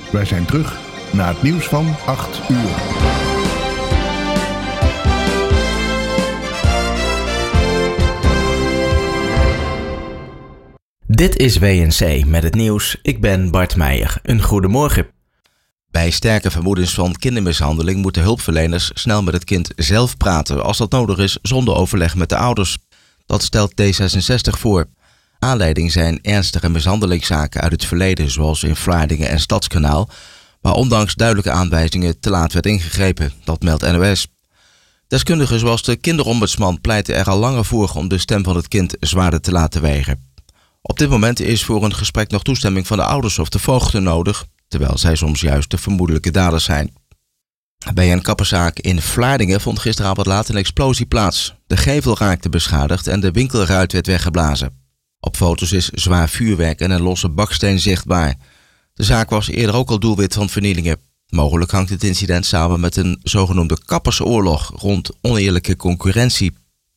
Wij zijn terug na het nieuws van 8 uur. Dit is WNC met het nieuws. Ik ben Bart Meijer. Een goedemorgen. Bij sterke vermoedens van kindermishandeling moeten hulpverleners snel met het kind zelf praten als dat nodig is zonder overleg met de ouders. Dat stelt D66 voor. Aanleiding zijn ernstige mishandelingszaken uit het verleden zoals in Vlaardingen en Stadskanaal, waar ondanks duidelijke aanwijzingen te laat werd ingegrepen. Dat meldt NOS. Deskundigen zoals de kinderombudsman pleiten er al langer voor om de stem van het kind zwaarder te laten wegen. Op dit moment is voor een gesprek nog toestemming van de ouders of de voogden nodig, terwijl zij soms juist de vermoedelijke daders zijn. Bij een kapperszaak in Vlaardingen vond gisteravond laat een explosie plaats. De gevel raakte beschadigd en de winkelruit werd weggeblazen. Op foto's is zwaar vuurwerk en een losse baksteen zichtbaar. De zaak was eerder ook al doelwit van vernielingen. Mogelijk hangt het incident samen met een zogenoemde kappersoorlog rond oneerlijke concurrentie.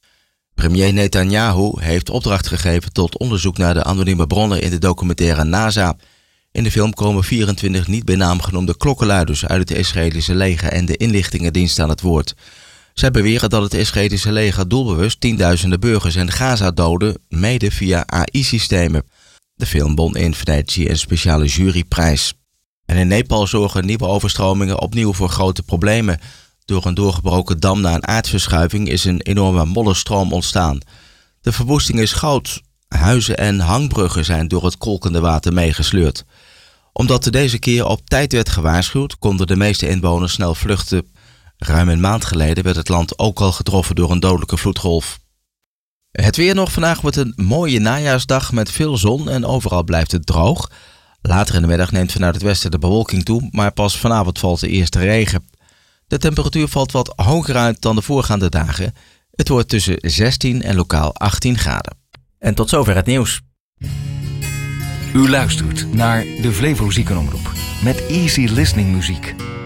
Premier Netanyahu heeft opdracht gegeven tot onderzoek naar de anonieme bronnen in de documentaire NASA. In de film komen 24 niet bij naam genoemde klokkenluiders uit het Israëlische leger en de inlichtingendienst aan het woord. Zij beweren dat het Israëlische leger doelbewust tienduizenden burgers in Gaza doden, mede via AI-systemen. De film won in Venetië een speciale juryprijs. En in Nepal zorgen nieuwe overstromingen opnieuw voor grote problemen. Door een doorgebroken dam na een aardverschuiving is een enorme modderstroom ontstaan. De verwoesting is groot. Huizen en hangbruggen zijn door het kolkende water meegesleurd. Omdat er deze keer op tijd werd gewaarschuwd, konden de meeste inwoners snel vluchten. Ruim een maand geleden werd het land ook al getroffen door een dodelijke vloedgolf. Het weer nog. Vandaag wordt een mooie najaarsdag met veel zon en overal blijft het droog. Later in de middag neemt vanuit het westen de bewolking toe, maar pas vanavond valt de eerste regen. De temperatuur valt wat hoger uit dan de voorgaande dagen. Het wordt tussen 16 en lokaal 18 graden. En tot zover het nieuws. U luistert naar de Flevo Ziekenomroep met easy listening muziek.